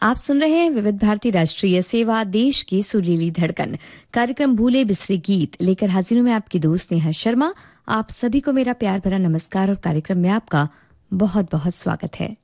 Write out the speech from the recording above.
आप सुन रहे हैं विविध भारती राष्ट्रीय सेवा, देश की सुरीली धड़कन। कार्यक्रम भूले बिसरे गीत लेकर हाजिर हूं मैं आपकी दोस्त नेहा शर्मा। आप सभी को मेरा प्यार भरा नमस्कार और कार्यक्रम में आपका बहुत बहुत स्वागत है।